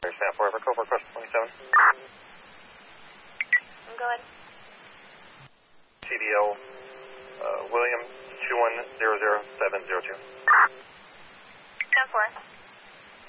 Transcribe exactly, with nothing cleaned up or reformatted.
Stand for Ever Cobra Quest twenty-seven. I'm going. C D L uh, William two one zero zero seven zero two. Stand for.